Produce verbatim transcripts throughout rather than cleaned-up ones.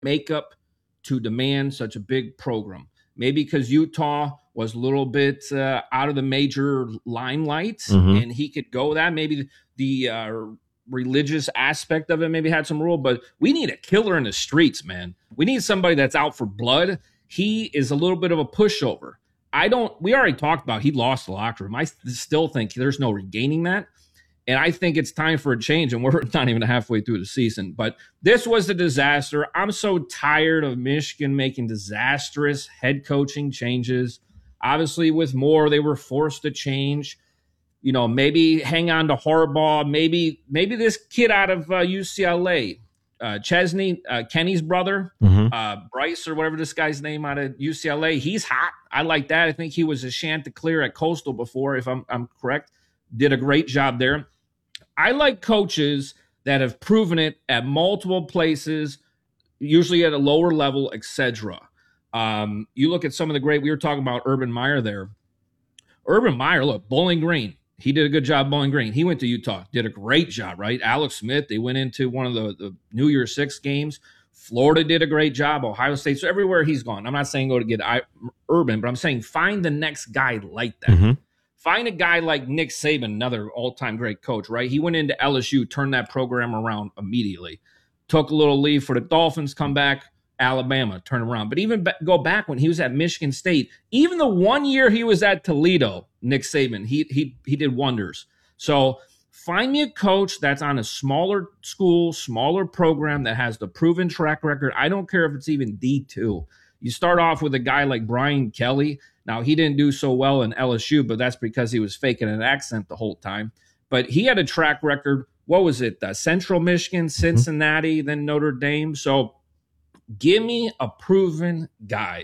makeup to demand such a big program. Maybe because Utah was a little bit uh, out of the major limelight, mm-hmm. and he could go that. Maybe the uh, religious aspect of it maybe had some rule, but we need a killer in the streets, man. We need somebody that's out for blood. He is a little bit of a pushover. I don't, we already talked about he lost the locker room. I still think there's no regaining that. And I think it's time for a change, and we're not even halfway through the season. But this was a disaster. I'm so tired of Michigan making disastrous head coaching changes. Obviously, with Moore, they were forced to change. You know, maybe hang on to Harbaugh. Maybe maybe this kid out of uh, U C L A, uh, Chesney, uh, Kenny's brother, mm-hmm. uh, Bryce or whatever this guy's name out of U C L A. He's hot. I like that. I think he was a Chanticleer at Coastal before, if I'm, I'm correct. Did a great job there. I like coaches that have proven it at multiple places, usually at a lower level, et cetera. Um, you look at some of the great, we were talking about Urban Meyer there. Urban Meyer, look, Bowling Green. He did a good job Bowling Green. He went to Utah, did a great job, right? Alex Smith, they went into one of the, the New Year's Six games. Florida did a great job. Ohio State. So everywhere he's gone. I'm not saying go to get I, Urban, but I'm saying find the next guy like that. Mm-hmm. Find a guy like Nick Saban, another all-time great coach, right? He went into L S U, turned that program around immediately. Took a little leave for the Dolphins, come back, Alabama, turn around. But even be- go back when he was at Michigan State, even the one year he was at Toledo, Nick Saban, he he he did wonders. So find me a coach that's on a smaller school, smaller program that has the proven track record. I don't care if it's even D two. You start off with a guy like Brian Kelly. Now, he didn't do so well in L S U, but that's because he was faking an accent the whole time. But he had a track record. What was it? Uh, Central Michigan, Cincinnati, mm-hmm. then Notre Dame. So give me a proven guy.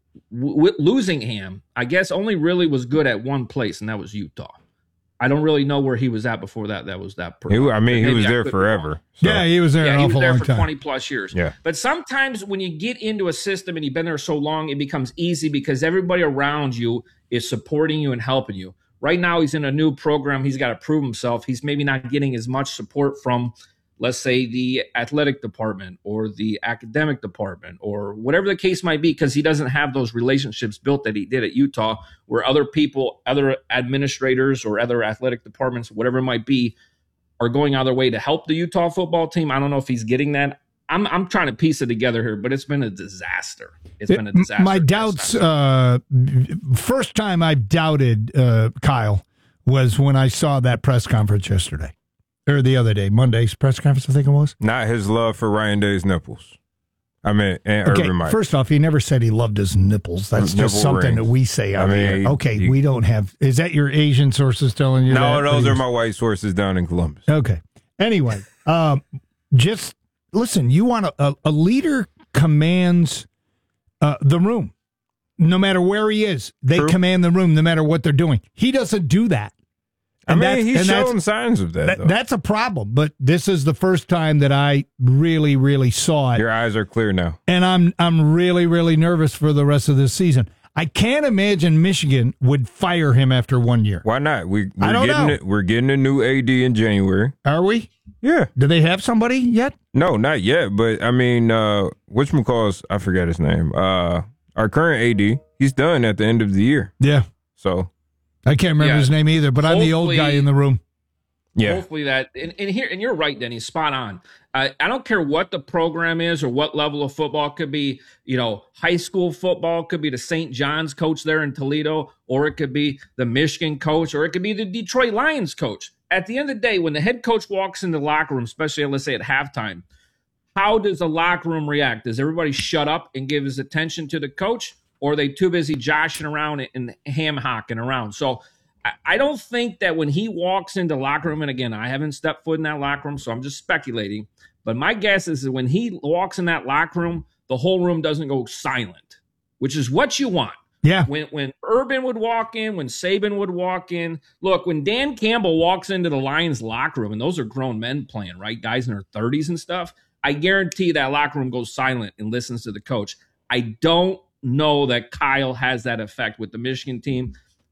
W- Losingham, I guess, only really was good at one place, and that was Utah. I don't really know where he was at before that. That was that. He, I mean, he was there forever. So. Yeah, he was there yeah, an he awful was there long for time. twenty plus years. Yeah. But sometimes when you get into a system and you've been there so long, it becomes easy because everybody around you is supporting you and helping you. Right now, he's in a new program. He's got to prove himself. He's maybe not getting as much support from, let's say, the athletic department or the academic department or whatever the case might be, because he doesn't have those relationships built that he did at Utah, where other people, other administrators or other athletic departments, whatever it might be, are going out of their way to help the Utah football team. I don't know if he's getting that. I'm I'm trying to piece it together here, but it's been a disaster. It's it, been a disaster. My doubts, uh, first time I've doubted uh, Kyle was when I saw that press conference yesterday. Or the other day, Monday's press conference, I think it was. Not his love for Ryan Day's nipples. I mean, and okay, Urban Meyer. First off, he never said he loved his nipples. That's Nipple just something rings. that we say out I mean, here. he, Okay, he, we don't have. Is that your Asian sources telling you no, that? No, those are my white sources down in Columbus. Okay. Anyway, um, just listen. You want a, a, a leader commands uh, the room, no matter where he is. They True. command the room, no matter what they're doing. He doesn't do that. And I mean, he's showing signs of that, that though. That's a problem, but this is the first time that I really, really saw it. Your eyes are clear now. And I'm I'm really, really nervous for the rest of this season. I can't imagine Michigan would fire him after one year. Why not? We, we're I don't getting know. It, we're getting a new A D in January. Are we? Yeah. Do they have somebody yet? No, not yet. But, I mean, uh, whatchamacallit, I forget his name. Uh, our current A D, he's done at the end of the year. Yeah. So I can't remember Yeah. his name either, but I'm the old guy in the room. Yeah. Hopefully that, and, and here, and you're right, Denny, spot on. Uh, I don't care what the program is or what level of football. It could be, you know, high school football, could be the Saint John's coach there in Toledo, or it could be the Michigan coach, or it could be the Detroit Lions coach. At the end of the day, when the head coach walks in the locker room, especially let's say at halftime, how does the locker room react? Does everybody shut up and give his attention to the coach, or are they too busy joshing around and ham-hocking around? So I don't think that when he walks into the locker room, and again, I haven't stepped foot in that locker room, so I'm just speculating, but my guess is that when he walks in that locker room, the whole room doesn't go silent, which is what you want. Yeah. When when Urban would walk in, when Saban would walk in, look, when Dan Campbell walks into the Lions locker room, and those are grown men playing, right? Guys in their thirties and stuff, I guarantee that locker room goes silent and listens to the coach. I don't know that Kyle has that effect with the Michigan team.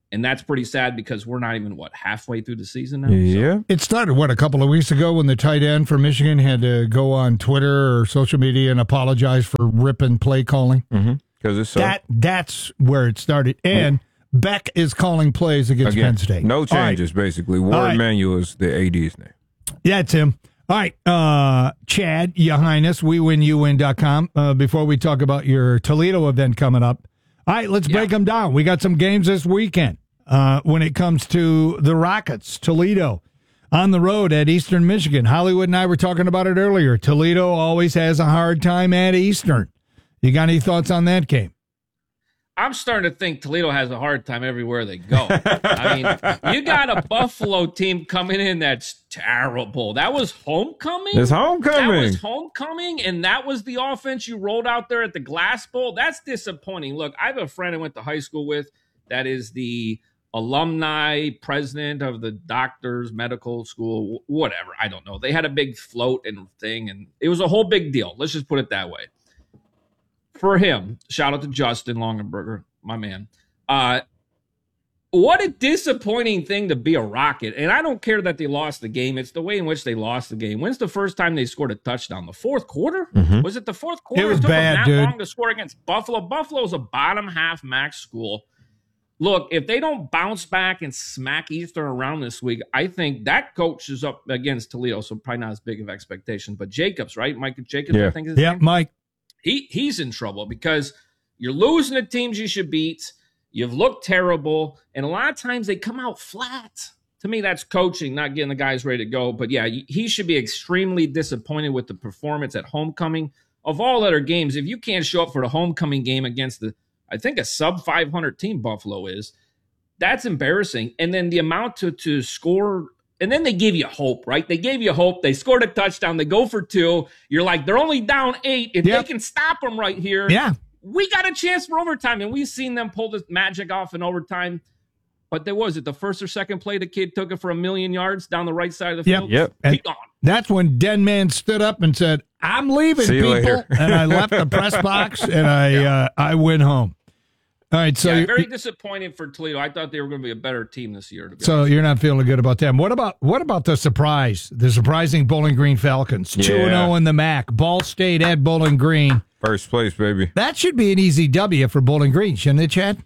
And that's pretty sad because we're not even, what, halfway through the season now? Yeah. So. It started, what, a couple of weeks ago when the tight end for Michigan had to go on Twitter or social media and apologize for ripping play calling? Mm-hmm. Because it's so. That, that's where it started. And oh. Beck is calling plays against Again, Penn State. No changes, right. basically. Ward right. Manuel is the A D's name. Yeah, it's him. All right, uh, Chad, Your Highness, we win you win dot com. Uh, before we talk about your Toledo event coming up, all right, let's break yeah. them down. We got some games this weekend. Uh, when it comes to the Rockets, Toledo on the road at Eastern Michigan. Hollywood and I were talking about it earlier. Toledo always has a hard time at Eastern. You got any thoughts on that game? I'm starting to think Toledo has a hard time everywhere they go. I mean, you got a Buffalo team coming in that's terrible. That was homecoming? It's homecoming. That was homecoming, and that was the offense you rolled out there at the Glass Bowl? That's disappointing. Look, I have a friend I went to high school with that is the alumni president of the doctors medical school, whatever. I don't know. They had a big float and thing, and it was a whole big deal. Let's just put it that way. For him, shout out to Justin Longenberger, my man. Uh, what a disappointing thing to be a Rocket. And I don't care that they lost the game. It's the way in which they lost the game. When's the first time they scored a touchdown? The fourth quarter? Mm-hmm. Was it the fourth quarter? It was it took bad, them that dude. long to score against Buffalo. Buffalo's a bottom half max school. Look, if they don't bounce back and smack Eastern around this week, I think that coach is up against Toledo, so probably not as big of expectations. But Jacobs, right? Mike Jacobs, yeah. I think is his Yeah, name. Mike. He he's in trouble because you're losing the teams you should beat. You've looked terrible, and a lot of times they come out flat. To me, that's coaching, not getting the guys ready to go. But yeah, he should be extremely disappointed with the performance at homecoming. Of all other games, if you can't show up for the homecoming game against the, I think a sub five hundred team Buffalo is, that's embarrassing. And then the amount to to score. And then they give you hope, right? They gave you hope. They scored a touchdown. They go for two. You're like, they're only down eight. If yep. they can stop them right here, yeah, we got a chance for overtime. And we've seen them pull this magic off in overtime. But there was it the first or second play, the kid took it for a million yards down the right side of the yep. field. Yep. And that's when Denman stood up and said, I'm leaving, See people. And I left the press box and I yeah. uh, I went home. All right, so yeah, you're very disappointed for Toledo. I thought they were going to be a better team this year. To be so honest. You're not feeling good about them. What about what about the surprise? The surprising Bowling Green Falcons, two and zero in the M A C. Ball State at Bowling Green, first place, baby. That should be an easy W for Bowling Green, shouldn't it, Chad?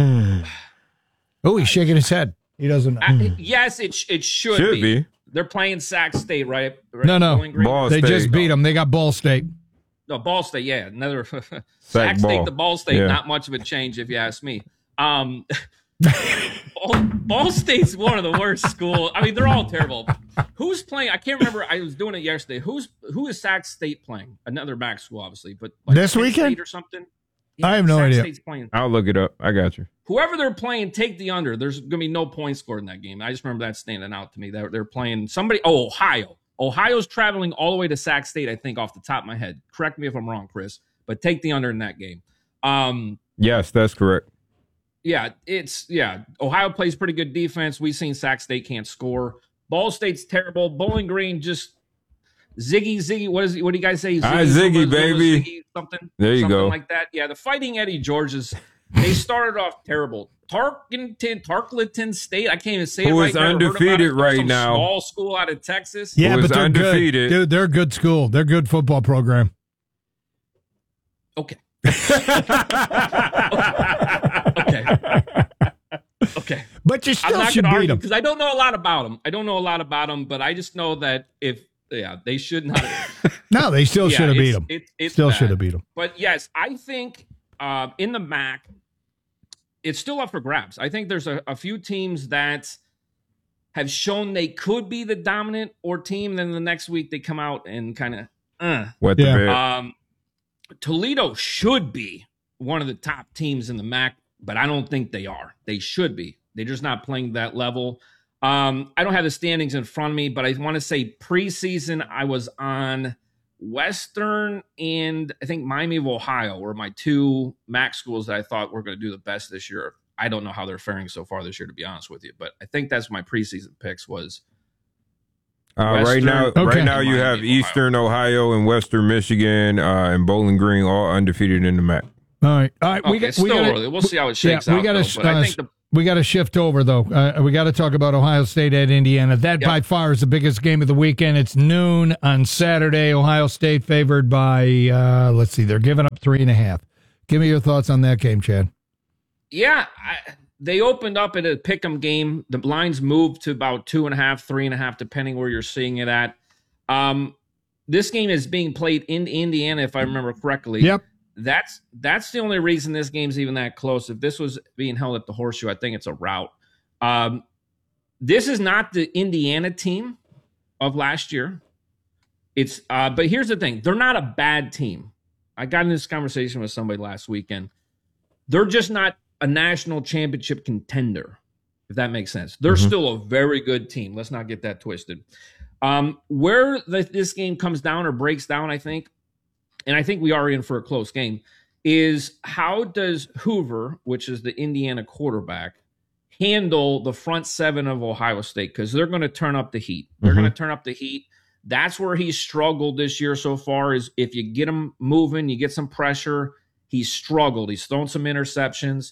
Oh, he's shaking his head. He doesn't know. I, yes, it it should, should be. be. They're playing Sac State, right? right no, no, Ball they State. just beat them. They got Ball State. No, Ball State, yeah, another Sac State ball. to Ball State. Yeah. Not much of a change, if you ask me. Um, Ball, Ball State's one of the worst schools. I mean, they're all terrible. Who's playing? I can't remember. I was doing it yesterday. Who's who is Sac State playing? Another back school, obviously, but like this Penn weekend State or something. Yeah, I have no Sac idea. State's playing. I'll look it up. I got you. Whoever they're playing, take the under. There's going to be no points scored in that game. I just remember that standing out to me. They're, they're playing somebody. Oh, Ohio. Ohio's traveling all the way to Sac State, I think, off the top of my head. Correct me if I'm wrong, Chris, but take the under in that game. Um, yes, that's correct. Yeah, it's yeah. Ohio plays pretty good defense. We've seen Sac State can't score. Ball State's terrible. Bowling Green just Ziggy Ziggy. What is what do you guys say? Ziggy, Hi, Ziggy, Ziggy baby. Ziggy, something. There you something go. Like that. Yeah, the Fighting Eddie Georges. They started off terrible. Tarkington, Tarkleton State. I can't even say Who it right. is Never heard about undefeated it. right Some now. Small school out of Texas. Yeah, Who but is they're undefeated. good, dude. They're a good school. They're a good football program. Okay. okay. Okay. But you I'm still not should going to beat argue them. because I don't know a lot about them. I don't know a lot about them, but I just know that if yeah, they should not. No, they still yeah, should have beat it's- them. It, it's Still bad. should have beat them. But yes, I think uh, in the M A C, it's still up for grabs. I think there's a, a few teams that have shown they could be the dominant or team. Then the next week they come out and kind of. Uh. Wet the Yeah. bed. Um, Toledo should be one of the top teams in the M A C, but I don't think they are. They should be. They're just not playing that level. Um, I don't have the standings in front of me, but I want to say preseason I was on Western and I think Miami of Ohio were my two M A C schools that I thought were going to do the best this year. I don't know how they're faring so far this year, to be honest with you, but I think that's my preseason picks was Uh, right Western now, Okay. right now you Miami, have Ohio. Eastern Ohio and Western Michigan uh, and Bowling Green all undefeated in the M A C. All right. All right. okay, we got, it's we still gotta, early. We'll see how it yeah, shakes we out. gotta, though, but I uh, think the we got to shift over, though. Uh, we got to talk about Ohio State at Indiana. That, yep. by far, is the biggest game of the weekend. It's noon on Saturday. Ohio State favored by, uh, let's see, they're giving up three and a half. Give me your thoughts on that game, Chad. Yeah, I, they opened up at a pick'em game. The lines moved to about two and a half, three and a half, depending where you're seeing it at. Um, this game is being played in Indiana, if I remember correctly. Yep. That's that's the only reason this game's even that close. If this was being held at the Horseshoe, I think it's a rout. Um, this is not the Indiana team of last year. It's uh, but here's the thing: they're not a bad team. I got in this conversation with somebody last weekend. They're just not a national championship contender, if that makes sense. They're mm-hmm. still a very good team. Let's not get that twisted. Um, where the, this game comes down or breaks down, I think. And I think we are in for a close game, is how does Hoover, which is the Indiana quarterback, handle the front seven of Ohio State? Because they're going to turn up the heat. They're mm-hmm. going to turn up the heat. That's where he's struggled this year so far, is if you get him moving, you get some pressure. He's struggled. He's thrown some interceptions.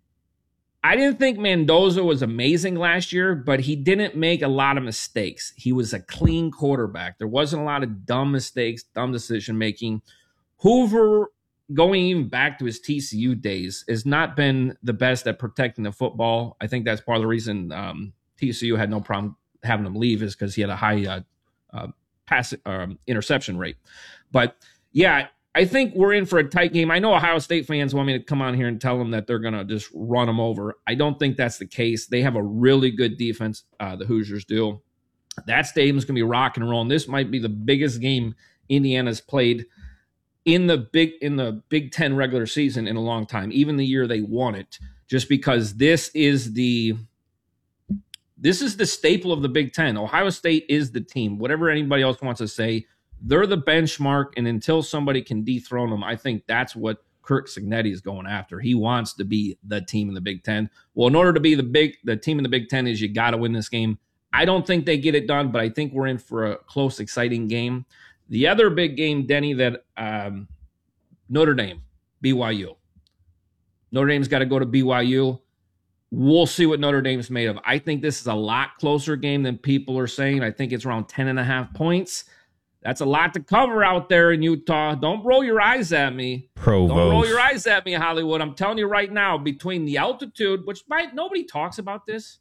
I didn't think Mendoza was amazing last year, but he didn't make a lot of mistakes. He was a clean quarterback. There wasn't a lot of dumb mistakes, dumb decision-making. Hoover, going even back to his T C U days, has not been the best at protecting the football. I think that's part of the reason um, T C U had no problem having him leave, is because he had a high uh, uh, pass um, interception rate. But, yeah, I think we're in for a tight game. I know Ohio State fans want me to come on here and tell them that they're going to just run them over. I don't think that's the case. They have a really good defense, uh, the Hoosiers do. That stadium's going to be rock and rolling. This might be the biggest game Indiana's played in the big in the Big Ten regular season in a long time, even the year they won it, just because this is the this is the staple of the Big Ten. Ohio State is the team. Whatever anybody else wants to say, they're the benchmark, and until somebody can dethrone them, I think that's what Kirk Cignetti is going after. He wants to be the team in the Big Ten. Well, in order to be the big the team in the Big Ten, is you got to win this game. I don't think they get it done, but I think we're in for a close, exciting game. The other big game, Denny, that um, Notre Dame, B Y U. Notre Dame's got to go to B Y U. We'll see what Notre Dame's made of. I think this is a lot closer game than people are saying. I think it's around ten and a half points. That's a lot to cover out there in Utah. Don't roll your eyes at me. Provost. Don't roll your eyes at me, Hollywood. I'm telling you right now, between the altitude, which might nobody talks about this,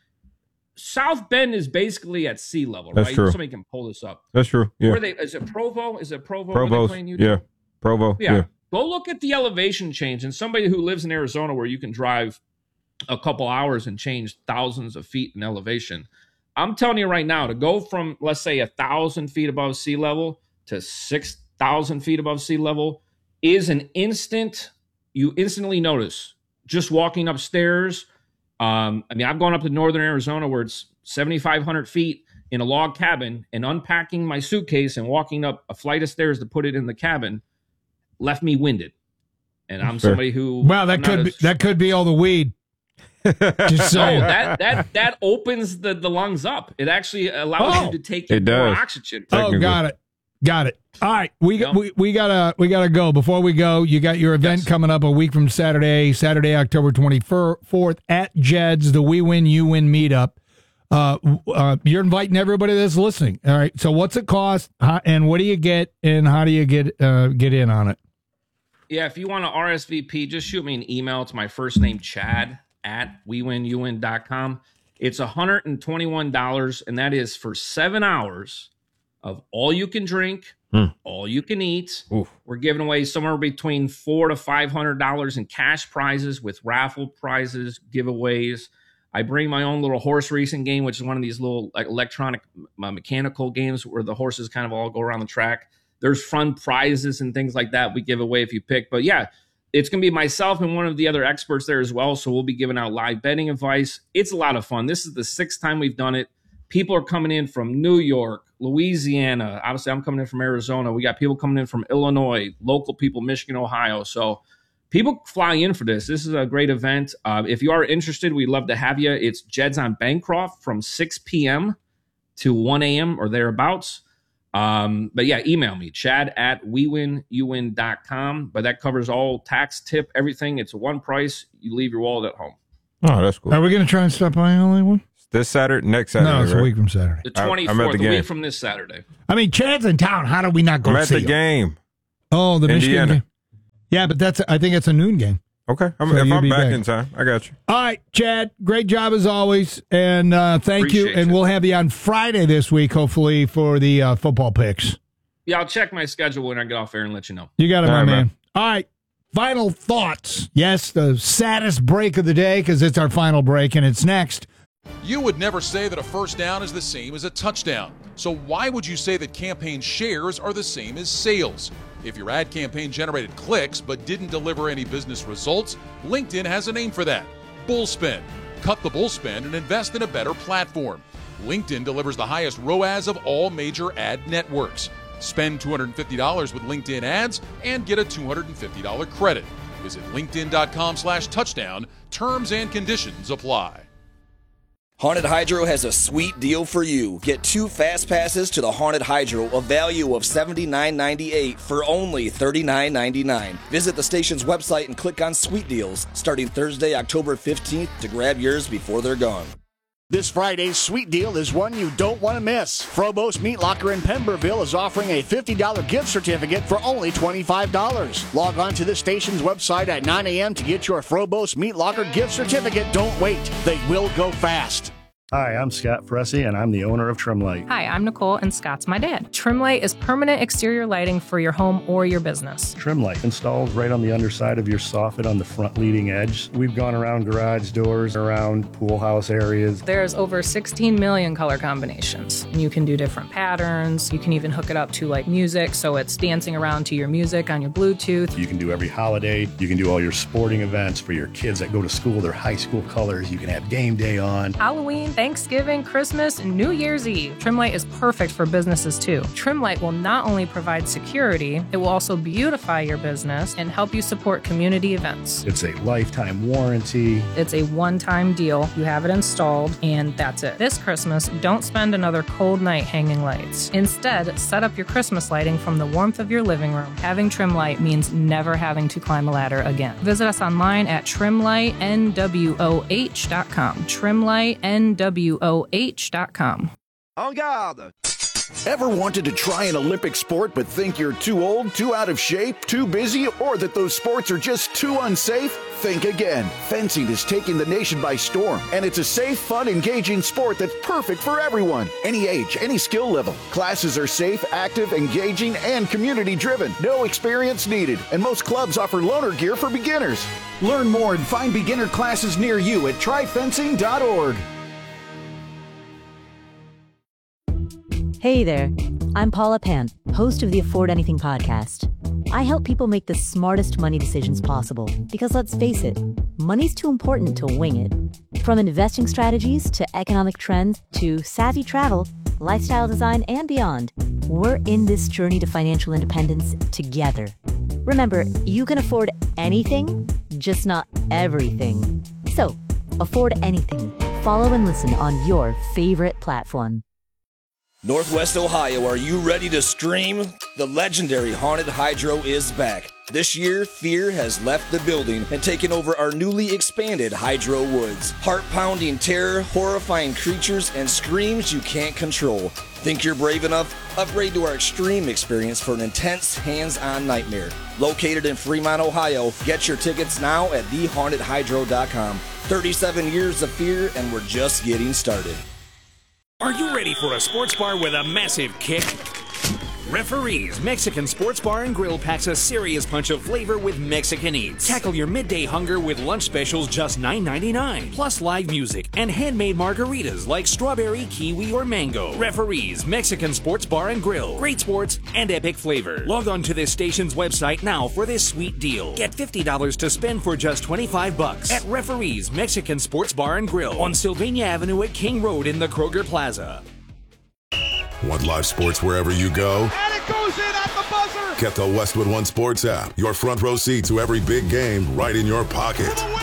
South Bend is basically at sea level, That's right? True. Somebody can pull this up. That's true. Yeah. Where are they? Is it Provo? Is it Provo? Provo. Yeah. Provo. Yeah. yeah. Go look at the elevation change. And somebody who lives in Arizona, where you can drive a couple hours and change thousands of feet in elevation. I'm telling you right now, to go from, let's say, a thousand feet above sea level to six thousand feet above sea level is an instant, you instantly notice just walking upstairs. Um, I mean, I've gone up to northern Arizona where it's seventy-five hundred feet in a log cabin, and unpacking my suitcase and walking up a flight of stairs to put it in the cabin left me winded. And I'm Fair. somebody who, well, that could be, that could be all the weed. Just so saying. that that that opens the, the lungs up. It actually allows Oh, you to take it in more does. oxygen. Oh, got it. Got it. All right, we Yep. we we gotta we gotta go. Before we go, you got your event Yes. coming up a week from Saturday, Saturday, October twenty-fourth at Jed's, the We Win You Win meetup. Uh, uh, you're inviting everybody that's listening. All right. So what's it cost, how, and what do you get, and how do you get uh, get in on it? Yeah, if you want to R S V P, just shoot me an email. It's my first name, Chad, at we win you win dot com. It's one hundred twenty-one dollars, and that is for seven hours of all you can drink, Hmm. all you can eat. Oof. We're giving away somewhere between four to five hundred dollars in cash prizes with raffle prizes, giveaways. I bring my own little horse racing game, which is one of these little like electronic uh, mechanical games where the horses kind of all go around the track. There's fun prizes and things like that we give away if you pick. But yeah, it's going to be myself and one of the other experts there as well. So we'll be giving out live betting advice. It's a lot of fun. This is the sixth time we've done it. People are coming in from New York, Louisiana. Obviously, I'm coming in from Arizona. We got people coming in from Illinois, local people, Michigan, Ohio. So people fly in for this. This is a great event. Uh, if you are interested, we'd love to have you. It's Jed's on Bancroft from six p.m. to one a.m. or thereabouts. Um, but yeah, email me, Chad at we win you win dot com. But that covers all tax, tip, everything. It's one price. You leave your wallet at home. Oh, that's cool. Are we going to try and stop by Hollywood? This Saturday, next Saturday. No, it's right? a week from Saturday. The twenty-fourth, a week from this Saturday. I mean, Chad's in town. How do we not go I'm at see the him? game. Oh, the Indiana. Michigan game. Yeah, but that's I think it's a noon game. Okay, I'm, So if you'll I'm be back, back. in time, I got you. All right, Chad, great job as always, and uh, thank Appreciate you. And you. we'll have you on Friday this week, hopefully, for the uh, football picks. Yeah, I'll check my schedule when I get off air and let you know. You got it, All my right, man. man. All right, final thoughts. Yes, the saddest break of the day because it's our final break, and it's next. You would never say that a first down is the same as a touchdown. So why would you say that campaign shares are the same as sales? If your ad campaign generated clicks but didn't deliver any business results, LinkedIn has a name for that: Bullspend. Cut the bullspend and invest in a better platform. LinkedIn delivers the highest R O A S of all major ad networks. Spend two hundred fifty dollars with LinkedIn ads and get a two hundred fifty dollars credit. Visit linkedin.com slash touchdown. Terms and conditions apply. Haunted Hydro has a sweet deal for you. Get two fast passes to the Haunted Hydro, a value of seventy-nine ninety-eight for only thirty-nine ninety-nine. Visit the station's website and click on Sweet Deals starting Thursday, October fifteenth to grab yours before they're gone. This Friday's sweet deal is one you don't want to miss. Frobos Meat Locker in Pemberville is offering a fifty dollars gift certificate for only twenty-five dollars. Log on to the station's website at nine a.m. to get your Frobos Meat Locker gift certificate. Don't wait. They will go fast. Hi, I'm Scott Fressy, and I'm the owner of Trimlight. Hi, I'm Nicole, and Scott's my dad. Trimlight is permanent exterior lighting for your home or your business. Trimlight installs right on the underside of your soffit on the front leading edge. We've gone around garage doors, around pool house areas. There's over sixteen million color combinations. You can do different patterns. You can even hook it up to like music, so it's dancing around to your music on your Bluetooth. You can do every holiday. You can do all your sporting events for your kids that go to school, their high school colors. You can have game day on. Halloween, Thanksgiving, Christmas, and New Year's Eve. Trimlight is perfect for businesses too. Trimlight will not only provide security, it will also beautify your business and help you support community events. It's a lifetime warranty. It's a one-time deal. You have it installed, and that's it. This Christmas, don't spend another cold night hanging lights. Instead, set up your Christmas lighting from the warmth of your living room. Having Trimlight means never having to climb a ladder again. Visit us online at trimlight n w o h dot com. trimlight n w o h dot com. En garde! Ever wanted to try an Olympic sport but think you're too old, too out of shape, too busy, or that those sports are just too unsafe? Think again. Fencing is taking the nation by storm, and it's a safe, fun, engaging sport that's perfect for everyone. Any age, any skill level. Classes are safe, active, engaging, and community-driven. No experience needed, and most clubs offer loaner gear for beginners. Learn more and find beginner classes near you at try fencing dot org. Hey there, I'm Paula Pant, host of the Afford Anything podcast. I help people make the smartest money decisions possible because let's face it, money's too important to wing it. From investing strategies to economic trends to savvy travel, lifestyle design, and beyond, we're in this journey to financial independence together. Remember, you can afford anything, just not everything. So, afford anything. Follow and listen on your favorite platform. Northwest Ohio, are you ready to stream? The legendary Haunted Hydro is back. This year, fear has left the building and taken over our newly expanded Hydro Woods. Heart-pounding terror, horrifying creatures, and screams you can't control. Think you're brave enough? Upgrade to our extreme experience for an intense, hands-on nightmare. Located in Fremont, Ohio, get your tickets now at the haunted hydro dot com. thirty-seven years of fear, and we're just getting started. Are you ready for a sports bar with a massive kick? Referees Mexican Sports Bar and Grill packs a serious punch of flavor with Mexican eats. Tackle your midday hunger with lunch specials just nine ninety-nine, plus live music and handmade margaritas like strawberry, kiwi, or mango. Referees Mexican Sports Bar and Grill. Great sports and epic flavor. Log on to this station's website now for this sweet deal. Get fifty dollars to spend for just twenty-five bucks at Referees Mexican Sports Bar and Grill on Sylvania Avenue at King Road in the Kroger Plaza. Want live sports wherever you go? And it goes in at the buzzer! Get the Westwood One Sports app. Your front row seat to every big game right in your pocket. For the win!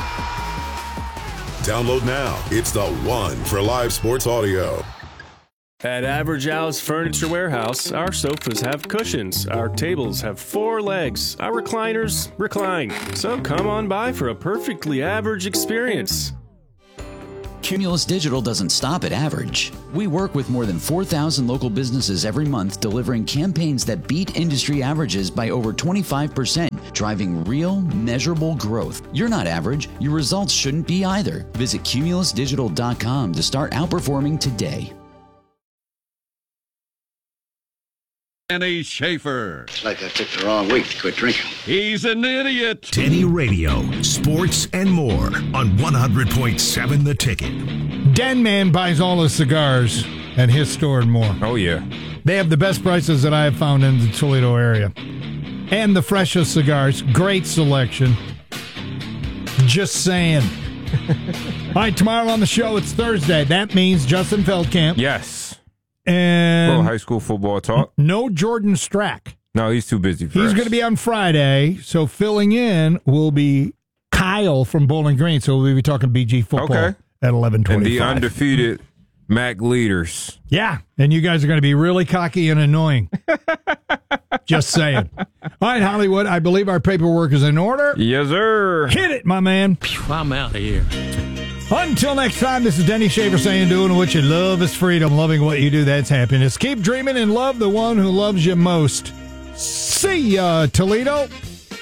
Yeah! Download now. It's the one for live sports audio. At Average Al's Furniture Warehouse, our sofas have cushions, our tables have four legs, our recliners recline. So come on by for a perfectly average experience. Cumulus Digital doesn't stop at average. We work with more than four thousand local businesses every month, delivering campaigns that beat industry averages by over twenty-five percent, driving real, measurable growth. You're not average. Your results shouldn't be either. Visit cumulus digital dot com to start outperforming today. Denny Schaefer. It's like I picked the wrong week to quit drinking. He's an idiot. Denny Radio, sports and more on one hundred point seven The Ticket. Den Man buys all his cigars at his store and more. Oh, yeah. They have the best prices that I have found in the Toledo area. And the freshest cigars. Great selection. Just saying. All right, tomorrow on the show, it's Thursday. That means Justin Feldkamp. Yes. And little high school football talk. No Jordan Strack. No, he's too busy for He's us. going to be on Friday, so filling in will be Kyle from Bowling Green, so we'll be talking B G football Okay. at eleven twenty-five. And the undefeated Mac leaders. Yeah, and you guys are going to be really cocky and annoying. Just saying. All right, Hollywood, I believe our paperwork is in order. Yes, sir. Hit it, my man. I'm out of here. Until next time, this is Denny Schaefer saying doing what you love is freedom. Loving what you do, that's happiness. Keep dreaming and love the one who loves you most. See ya, Toledo.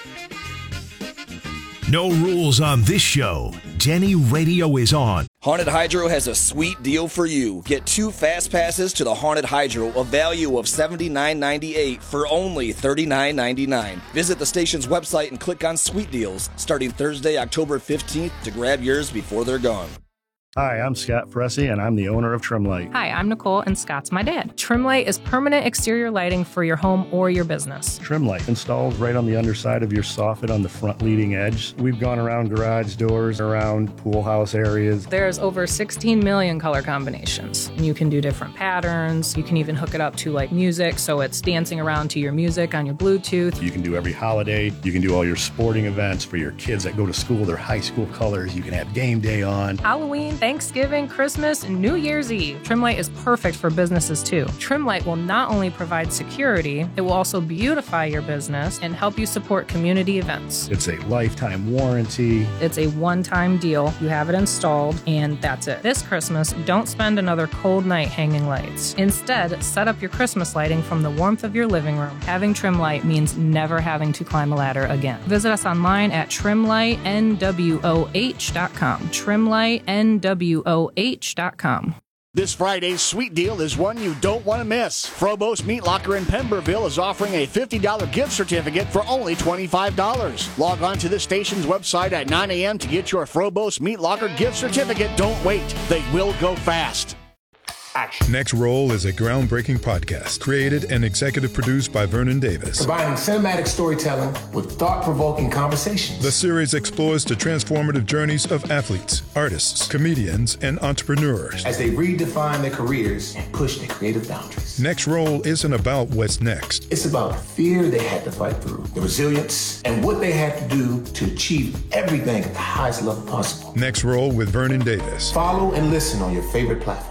No rules on this show. Denny Radio is on. Haunted Hydro has a sweet deal for you. Get two fast passes to the Haunted Hydro, a value of seventy-nine ninety-eight for only thirty-nine ninety-nine. Visit the station's website and click on Sweet Deals starting Thursday, October fifteenth to grab yours before they're gone. Hi, I'm Scott Fressy, and I'm the owner of Trimlight. Hi, I'm Nicole, and Scott's my dad. Trimlight is permanent exterior lighting for your home or your business. Trimlight installed right on the underside of your soffit on the front leading edge. We've gone around garage doors, around pool house areas. There's over sixteen million color combinations, and you can do different patterns. You can even hook it up to like music, so it's dancing around to your music on your Bluetooth. You can do every holiday. You can do all your sporting events for your kids that go to school, their high school colors. You can have game day on. Halloween, Thanksgiving, Christmas, and New Year's Eve. Trimlight is perfect for businesses too. Trimlight will not only provide security, it will also beautify your business and help you support community events. It's a lifetime warranty. It's a one-time deal. You have it installed, and that's it. This Christmas, don't spend another cold night hanging lights. Instead, set up your Christmas lighting from the warmth of your living room. Having Trimlight means never having to climb a ladder again. Visit us online at trimlight n w o h dot com. trimlight n w o h dot com. This Friday's sweet deal is one you don't want to miss. Frobos Meat Locker in Pemberville is offering a fifty dollars gift certificate for only twenty-five dollars. Log on to the station's website at nine a.m. to get your Frobos Meat Locker gift certificate. Don't wait. They will go fast. Action. Next Roll is a groundbreaking podcast created and executive produced by Vernon Davis. Combining cinematic storytelling with thought-provoking conversations. The series explores the transformative journeys of athletes, artists, comedians, and entrepreneurs as they redefine their careers and push their creative boundaries. Next Roll isn't about what's next. It's about the fear they had to fight through, the resilience, and what they had to do to achieve everything at the highest level possible. Next Roll with Vernon Davis. Follow and listen on your favorite platform.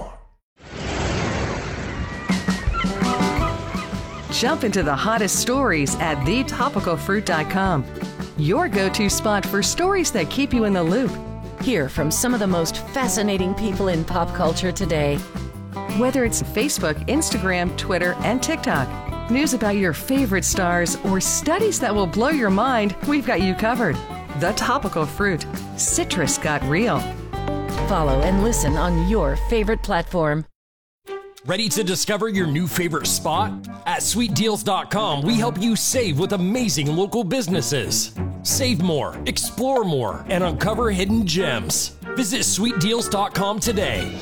Jump into the hottest stories at the topical fruit dot com. Your go-to spot for stories that keep you in the loop. Hear from some of the most fascinating people in pop culture today. Whether it's Facebook, Instagram, Twitter, and TikTok, news about your favorite stars, or studies that will blow your mind, we've got you covered. The Topical Fruit. Citrus got real. Follow and listen on your favorite platform. Ready to discover your new favorite spot? At sweet deals dot com, we help you save with amazing local businesses. Save more, explore more, and uncover hidden gems. Visit sweet deals dot com today.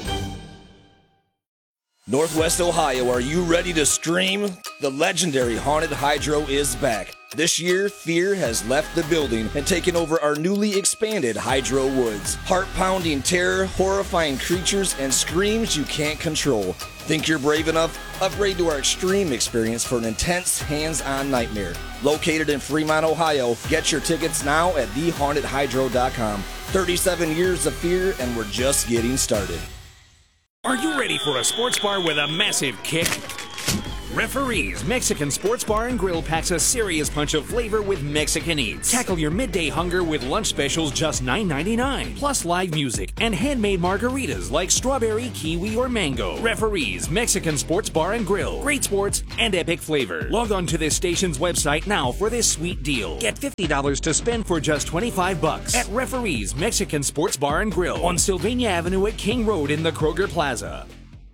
Northwest Ohio, are you ready to stream? The legendary Haunted Hydro is back. This year, fear has left the building and taken over our newly expanded Hydro Woods. Heart-pounding terror, horrifying creatures, and screams you can't control. Think you're brave enough? Upgrade to our extreme experience for an intense, hands-on nightmare. Located in Fremont, Ohio, get your tickets now at the haunted hydro dot com. thirty-seven years of fear, and we're just getting started. Are you ready for a sports bar with a massive kick? Referees Mexican Sports Bar and Grill packs a serious punch of flavor with Mexican Eats. Tackle your midday hunger with lunch specials just nine ninety-nine, plus live music and handmade margaritas like strawberry, kiwi, or mango. Referees Mexican Sports Bar and Grill. Great sports and epic flavor. Log on to this station's website now for this sweet deal. Get fifty dollars to spend for just twenty-five bucks at Referees Mexican Sports Bar and Grill on Sylvania Avenue at King Road in the Kroger Plaza.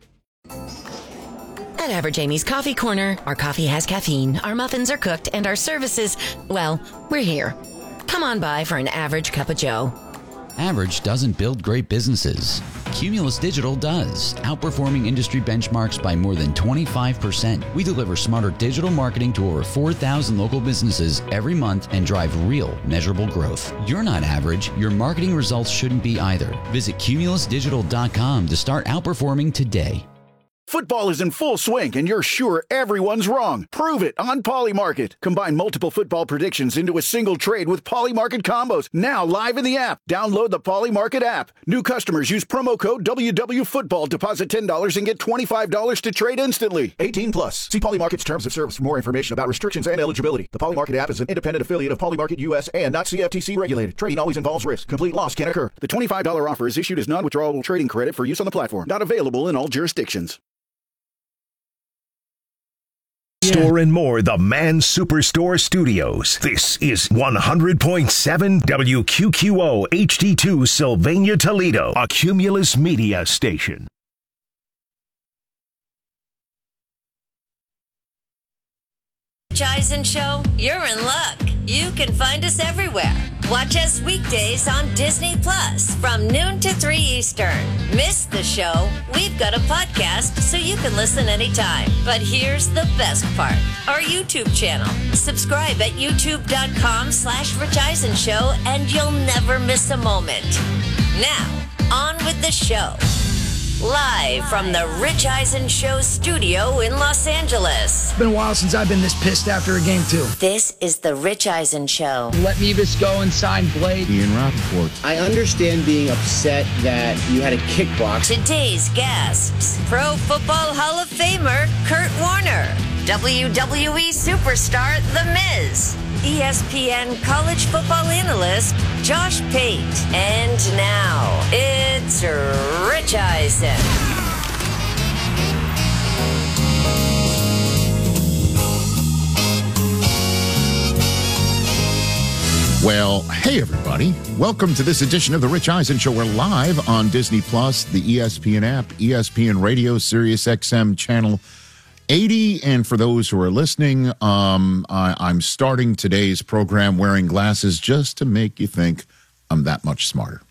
At Average Amy's Coffee Corner, our coffee has caffeine, our muffins are cooked, and our services, well, we're here. Come on by for an average cup of joe. Average doesn't build great businesses. Cumulus Digital does, outperforming industry benchmarks by more than twenty-five percent. We deliver smarter digital marketing to over four thousand local businesses every month and drive real, measurable growth. You're not average. Your marketing results shouldn't be either. Visit cumulus digital dot com to start outperforming today. Football is in full swing, and you're sure everyone's wrong. Prove it on Polymarket. Combine multiple football predictions into a single trade with Polymarket combos. Now live in the app. Download the Polymarket app. New customers use promo code W W Football. Deposit ten dollars and get twenty-five dollars to trade instantly. eighteen plus. See Polymarket's terms of service for more information about restrictions and eligibility. The Polymarket app is an independent affiliate of Polymarket U S and not C F T C regulated. Trading always involves risk. Complete loss can occur. The twenty-five dollars offer is issued as non-withdrawable trading credit for use on the platform. Not available in all jurisdictions. Store and More, the Man Superstore Studios. This is one hundred point seven W Q Q O H D two Sylvania, Toledo, a Cumulus Media station. Rich Eisen Show, you're in luck. You can find us everywhere. Watch us weekdays on Disney Plus from noon to three Eastern. Miss the show? We've got a podcast so you can listen anytime. But here's the best part. Our YouTube channel. Subscribe at youtube.com slash Rich Eisen Show and you'll never miss a moment. Now, on with the show. Live from the Rich Eisen Show studio in Los Angeles. It's been a while since I've been this pissed after a game, too. This is the Rich Eisen Show. Let Mevis go and sign Blade. Ian Rappaport. I understand being upset that you had a kickbox. Today's guests, Pro Football Hall of Famer Kurt Warner, W W E superstar The Miz, E S P N college football analyst Josh Pate. And now, it's Rich Eisen. Well, hey everybody. Welcome to this edition of the Rich Eisen Show. We're live on Disney Plus, the E S P N app, E S P N Radio, Sirius X M channel eighty. And for those who are listening, um, I, I'm starting today's program wearing glasses just to make you think I'm that much smarter.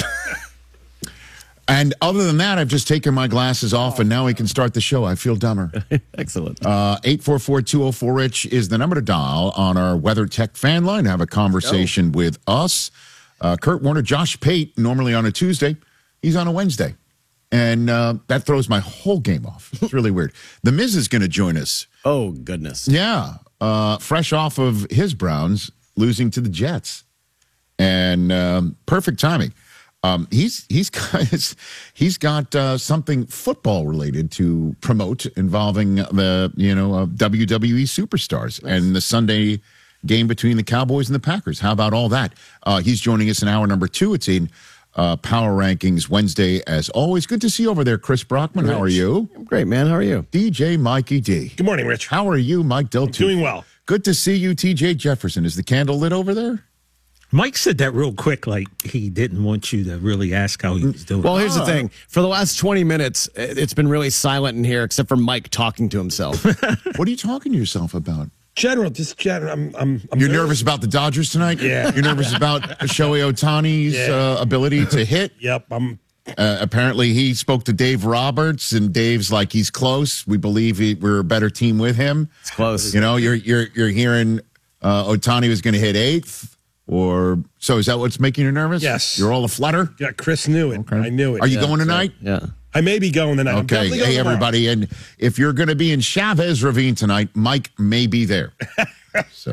And other than that, I've just taken my glasses off, and now we can start the show. I feel dumber. Excellent. Uh, eight four four, two oh four, RICH is the number to dial on our WeatherTech fan line. Have a conversation oh. with us. Uh, Kurt Warner, Josh Pate, normally on a Tuesday. He's on a Wednesday. And uh, that throws my whole game off. It's really weird. The Miz is going to join us. Oh, goodness. Yeah. Uh, fresh off of his Browns losing to the Jets. And um, perfect timing. Um, he's he's got he's got uh, something football related to promote involving the you know uh, W W E superstars nice. And the Sunday game between the Cowboys and the Packers. How about all that? Uh, he's joining us in hour number two. It's in uh, Power Rankings Wednesday as always. Good to see you over there, Chris Brockman. Rich. How are you? I'm great, man. How are you? D J Mikey D. Good morning, Rich. How are you, Mike Deltooth? Doing well. Good to see you, T J Jefferson. Is the candle lit over there? Mike said that real quick, like he didn't want you to really ask how he was doing. Well, here's oh. the thing. For the last twenty minutes, it's been really silent in here, except for Mike talking to himself. What are you talking to yourself about? General, just general. I'm, I'm, I'm You're nervous. nervous about the Dodgers tonight? Yeah. You're nervous about Shohei Ohtani's yeah. uh, ability to hit? Yep. I'm. Uh, apparently, he spoke to Dave Roberts, and Dave's like, he's close. We believe he, we're a better team with him. It's close. You know, you're you're you're hearing uh, Ohtani was going to hit eighth. Or so is that what's making you nervous? Yes. You're all aflutter? Yeah, Chris knew it. Okay. I knew it. Are you yeah, going tonight? Yeah. I may be going tonight. Okay. Going hey, tomorrow. everybody. And if you're going to be in Chavez Ravine tonight, Mike may be there. So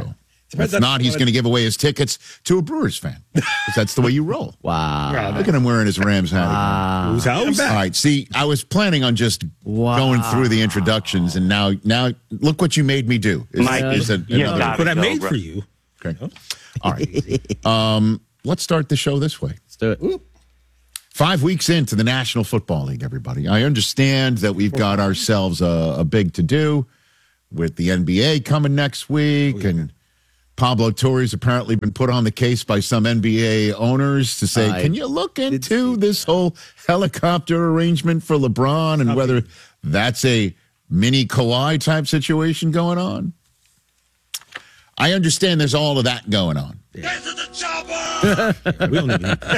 If not, he's going to give away his tickets to a Brewers fan. Because that's the way you roll. Wow. Look at him wearing his Rams hat. Wow. Who's house? All right. See, I was planning on just wow. going through the introductions, and now, now look what you made me do. Is, Mike, is a, yeah, another, what I made for you. Okay. All right. Um, let's start the show this way. Let's do it. Oop. Five weeks into the National Football League, everybody. I understand that we've got ourselves a, a big to-do with the N B A coming next week, oh, yeah. and Pablo Torre's apparently been put on the case by some N B A owners to say, I can you look into this whole helicopter arrangement for LeBron and whether that's a mini Kawhi type situation going on? I understand there's all of that going on. Yeah. Get to the chopper! We don't even need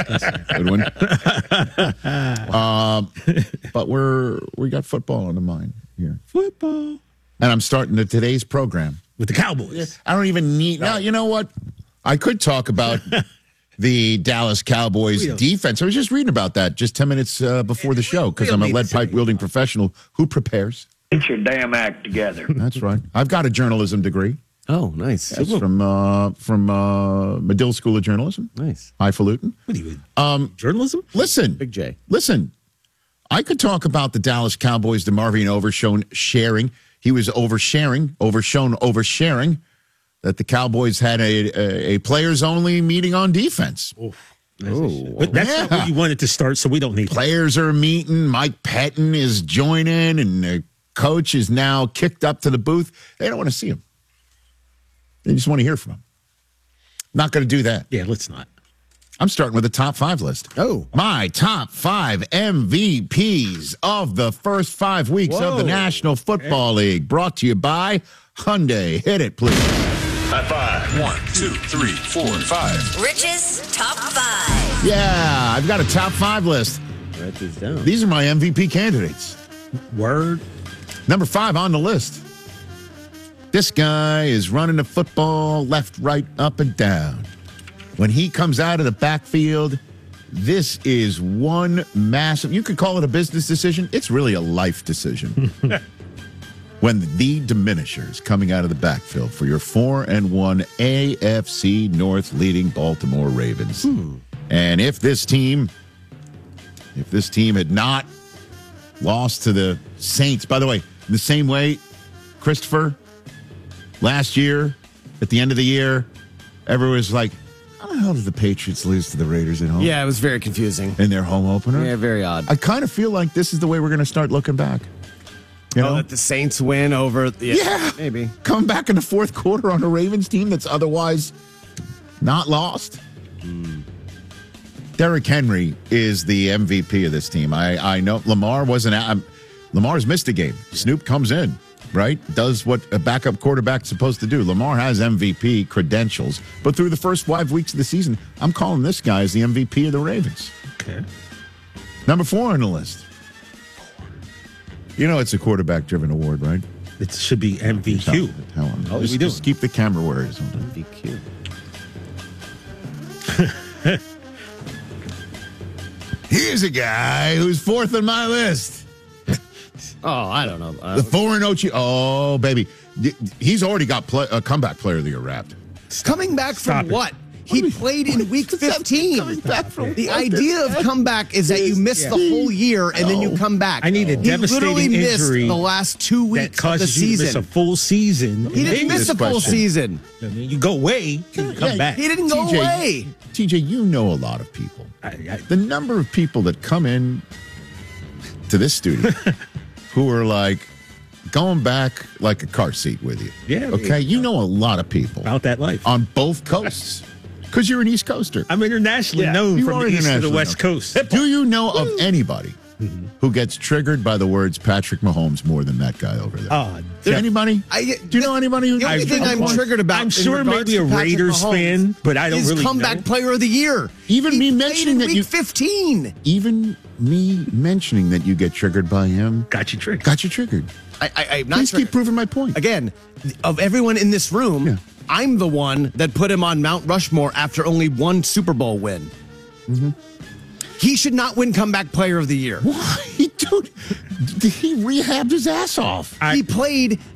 to Good one. um, but we're we got football on the mind here. Football. And I'm starting the, today's program with the Cowboys. I don't even need. No, you know what? I could talk about the Dallas Cowboys defense. I was just reading about that just ten minutes uh, before the show because I'm a lead pipe wielding professional who prepares. Get your damn act together. That's right. I've got a journalism degree. Oh, nice. That's from uh, from uh, Medill School of Journalism. Nice. Highfalutin. What do you um, journalism? Listen, Big J. Listen, I could talk about the Dallas Cowboys, DeMarvion Overshown sharing. He was oversharing, overshown, oversharing that the Cowboys had a a, a players only meeting on defense. Oh, but that's yeah. not where you wanted to start, so we don't need players are meeting. Mike Pettin is joining, and the coach is now kicked up to the booth. They don't want to see him. They just want to hear from him. Not going to do that. Yeah, let's not. I'm starting with the top five list. Oh. My top five M V Ps of the first five weeks Whoa. of the National Football okay. League. Brought to you by Hyundai. Hit it, please. High five. One, two, three, four, five. Rich's top five. Yeah, I've got a top five list. Write these down. These are my M V P candidates. Word. Number five on the list. This guy is running the football left, right, up, and down. When he comes out of the backfield, this is one massive, you could call it a business decision. It's really a life decision. When the diminisher is coming out of the backfield for your four and one A F C North leading Baltimore Ravens. Hmm. And if this team, if this team had not lost to the Saints, by the way, the same way, Christopher, last year, at the end of the year, everyone was like, how the hell did the Patriots lose to the Raiders at home? Yeah, it was very confusing. In their home opener? Yeah, very odd. I kind of feel like this is the way we're going to start looking back. You oh, know? that the Saints win over... Yeah, yeah, maybe. Come back in the fourth quarter on a Ravens team that's otherwise not lost. Mm. Derrick Henry is the M V P of this team. I, I know Lamar wasn't... I'm, Lamar's missed a game. Snoop comes in. Right? Does what a backup quarterback's supposed to do. Lamar has M V P credentials, but through the first five weeks of the season, I'm calling this guy as the M V P of the Ravens. Okay. Number four on the list. You know it's a quarterback-driven award, right? It should be M V Q. How, how, how just, just keep the camera where it is. M V Q. Here's a guy who's fourth on my list. Oh, I don't know. Uh, the four and oh, oh baby, he's already got play, a comeback player of the year wrapped. Coming back Stop from it. what? He what played in week fifteen. The what? idea of comeback is that you miss yeah. the whole year and no. then you come back. I need a he devastating literally injury missed the last two weeks that causes of the season. You to miss a full season. He didn't miss a full question. season. I mean, you go away, you come yeah, back. He didn't go T J, away. T J, you know a lot of people. I, I, the number of people that come in to this studio who are like going back like a car seat with you. Yeah. Okay. You know a lot of people about that life on both coasts because you're an East Coaster. I'm internationally yeah. known you from the east to the west known. coast. Do you know of anybody mm-hmm. who gets triggered by the words Patrick Mahomes more than that guy over there? Oh, Is there anybody? I, Do you know anybody? Who the only thing I'm triggered about, I'm sure maybe a Raiders fan, but I don't is really comeback know. player of the year. Even he me mentioning that week you fifteen. Even me mentioning that you get triggered by him got you triggered. Got you triggered. I, I, I'm not Please triggered. keep proving my point. Again, of everyone in this room, yeah. I'm the one that put him on Mount Rushmore after only one Super Bowl win. Mm-hmm. He should not win comeback player of the year. Why? Dude, he rehabbed his ass off. I, he played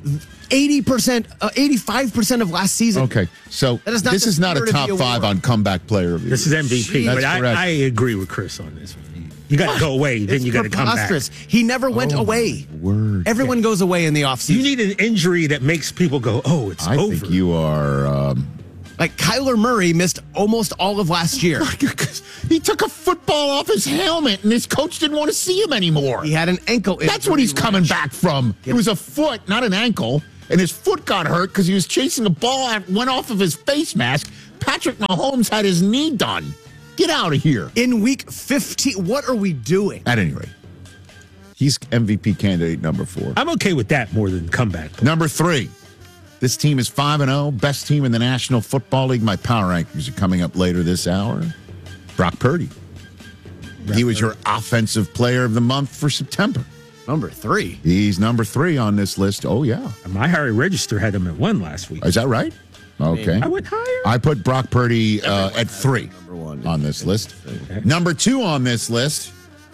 eighty percent, uh, eighty-five percent of last season. Okay, so That is not this the is not a spirit of top the five award. on comeback player of the This is year. M V P, That's but I, correct. I agree with Chris on this one. You got to go away, then It's you got to come back. preposterous. He never went Oh, away. Word. Everyone goes away in the offseason. You need an injury that makes people go, oh, it's I over. think you are. Um, Like Kyler Murray missed almost all of last year. he took a football off his helmet, and his coach didn't want to see him anymore. He had an ankle injury. That's what he's coming back from. It was a foot, not an ankle. And his foot got hurt because he was chasing a ball that went off of his face mask. Patrick Mahomes had his knee done. Get out of here. In week fifteen, what are we doing? At any rate, he's M V P candidate number four. I'm okay with that more than comeback. Number three. This team is five and oh, best team in the National Football League. My power rankings are coming up later this hour. Brock Purdy. He was your offensive player of the month for September. Number three. He's number three on this list. Oh, yeah. My Harry Register had him at one last week. Is that right? Okay. I went higher. I put Brock Purdy uh, at three on this list. Okay. Number two on this list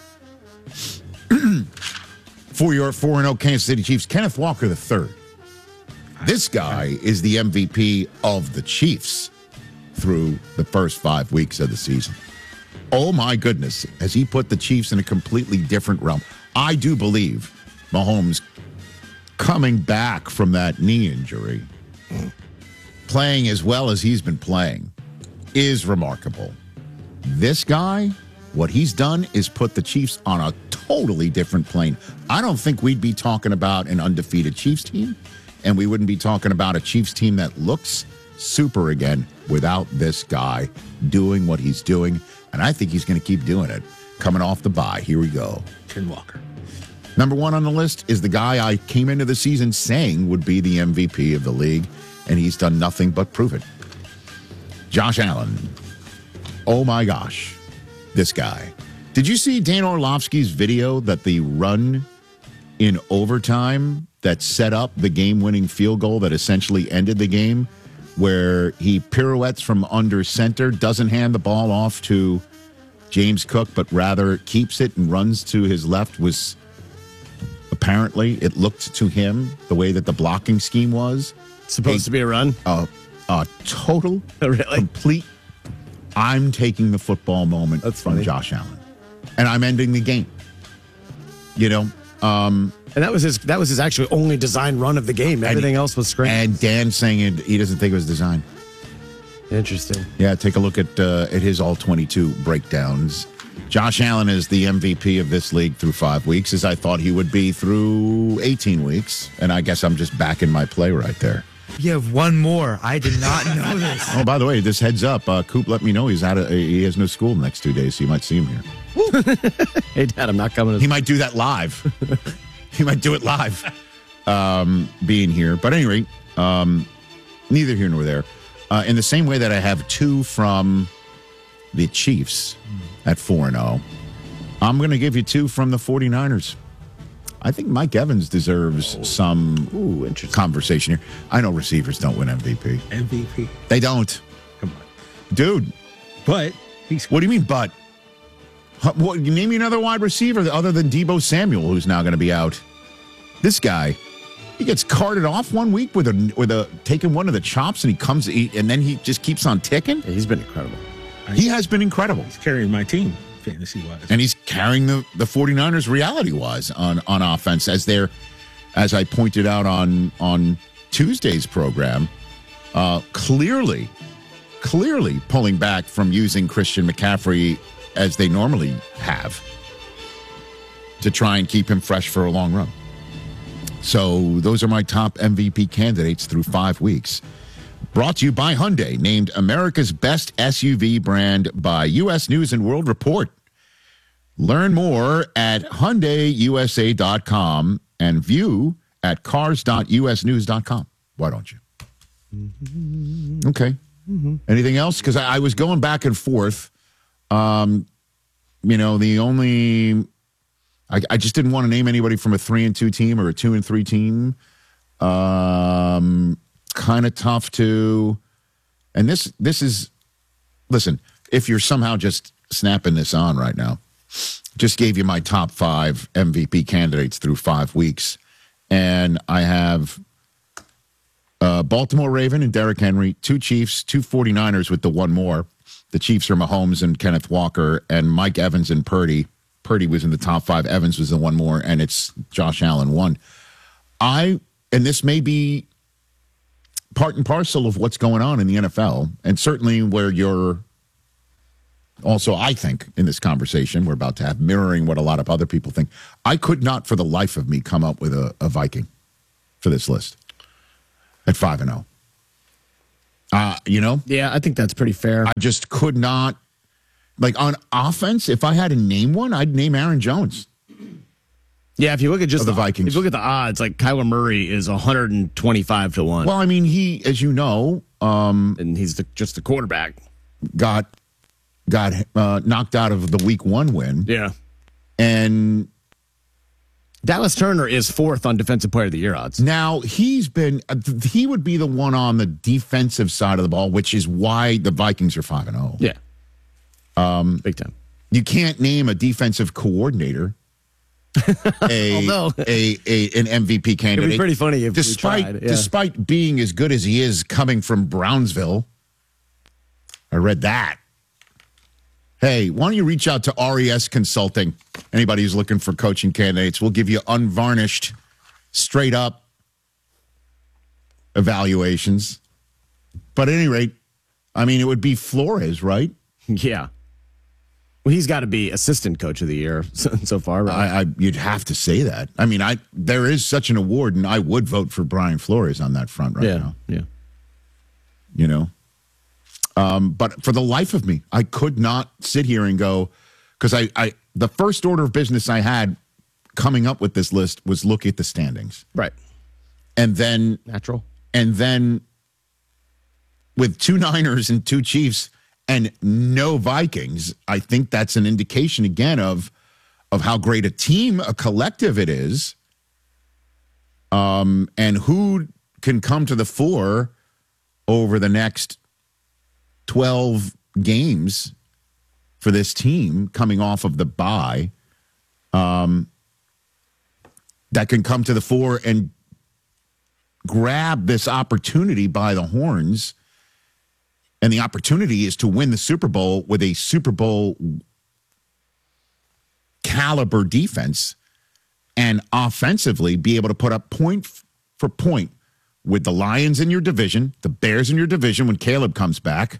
for your four and oh Kansas City Chiefs, Kenneth Walker the third. This guy is the M V P of the Chiefs through the first five weeks of the season. Oh, my goodness. Has he put the Chiefs in a completely different realm? I do believe Mahomes coming back from that knee injury, playing as well as he's been playing, is remarkable. This guy, what he's done is put the Chiefs on a totally different plane. I don't think we'd be talking about an undefeated Chiefs team, and we wouldn't be talking about a Chiefs team that looks super again without this guy doing what he's doing, and I think he's going to keep doing it. Coming off the bye, here we go. Ken Walker. Number one on the list is the guy I came into the season saying would be the M V P of the league, and he's done nothing but prove it. Josh Allen. Oh, my gosh. This guy. Did you see Dan Orlovsky's video that the run in overtime that set up the game-winning field goal that essentially ended the game, where he pirouettes from under center, doesn't hand the ball off to James Cook, but rather keeps it and runs to his left, was apparently, it looked to him the way that the blocking scheme was. Supposed a, to be a run? A, a total, really? complete, I'm taking the football moment That's from funny. Josh Allen. And I'm ending the game. You know? Um, and that was his that was his actually only designed run of the game. Everything else was screen. And Dan saying it, he doesn't think it was designed. Interesting. Yeah, take a look at uh, at his all twenty-two breakdowns. Josh Allen is the M V P of this league through five weeks, as I thought he would be through eighteen weeks. And I guess I'm just back in my play right there. You have one more. I did not know this. Oh, by the way, this heads up. Uh, Coop let me know he's out of, he has no school the next two days, so you might see him here. Hey, Dad, I'm not coming. To- he might do that live. He might do it live, um, being here. But anyway, um, neither here nor there. Uh, in the same way that I have two from the Chiefs at four and oh, I'm going to give you two from the 49ers. I think Mike Evans deserves oh. some Ooh, interesting. conversation here. I know receivers don't win M V P. M V P. They don't. Come on. Dude. But he's. What do you mean, but? What, name me another wide receiver other than Deebo Samuel, who's now going to be out. This guy, he gets carted off one week with a with a taking one of the chops, and he comes he, and then he just keeps on ticking. Yeah, he's been incredible. He has been incredible. He's carrying my team fantasy-wise. And he's carrying the, the 49ers reality-wise on, on offense, as they're, as I pointed out on, on Tuesday's program, uh, clearly, clearly pulling back from using Christian McCaffrey as they normally have to try and keep him fresh for a long run. So those are my top M V P candidates through five weeks. Brought to you by Hyundai, named America's best S U V brand by U S News and World Report. Learn more at Hyundai U S A dot com and view at cars dot U S news dot com. Why don't you? Mm-hmm. Okay. Mm-hmm. Anything else? Because I, I was going back and forth. Um, you know, the only... I, I just didn't want to name anybody from a three and two team or a two and three team. Um, kind of tough to, and this this is, listen, if you're somehow just snapping this on right now, just gave you my top five M V P candidates through five weeks, and I have Uh, Baltimore Raven and Derrick Henry, two Chiefs, two 49ers with the one more. The Chiefs are Mahomes and Kenneth Walker, and Mike Evans and Purdy. Purdy was in the top five. Evans was the one more, and it's Josh Allen one. I, and this may be part and parcel of what's going on in the N F L, and certainly where you're also, I think, in this conversation we're about to have, mirroring what a lot of other people think. I could not for the life of me come up with a, a Viking for this list at five and oh. Uh, you know? Yeah, I think that's pretty fair. I just could not. Like, on offense, if I had to name one, I'd name Aaron Jones. Yeah, if you look at just the, the Vikings. If you look at the odds, like Kyler Murray is one hundred twenty-five to one. Well, I mean, he, as you know, um, and he's the, just the quarterback. Got got uh, knocked out of the week one win. Yeah. And Dallas Turner is fourth on Defensive Player of the Year odds. Now, he's been, he would be the one on the defensive side of the ball, which is why the Vikings are five and oh. Yeah. Um, Big time. You can't name a defensive coordinator a, Although, a, a an M V P candidate. It'd be pretty funny if despite, we tried. Yeah. Despite being as good as he is coming from Brownsville. I read that. Hey, why don't you reach out to R E S Consulting? Anybody who's looking for coaching candidates, we'll give you unvarnished, straight up evaluations. But at any rate, I mean, it would be Flores, right? Yeah. Well, he's got to be assistant coach of the year so, so far, right? I, I, you'd have to say that. I mean, I there is such an award, and I would vote for Brian Flores on that front right yeah, now. Yeah. You know? Um, but for the life of me, I could not sit here and go, because I, I the first order of business I had coming up with this list was look at the standings. Right. And then natural. And then with two Niners and two Chiefs and no Vikings, I think that's an indication again of of how great a team, a collective it is. Um, and who can come to the fore over the next twelve games for this team coming off of the bye, um, that can come to the fore and grab this opportunity by the horns. And the opportunity is to win the Super Bowl with a Super Bowl caliber defense and offensively be able to put up point for point with the Lions in your division, the Bears in your division when Caleb comes back,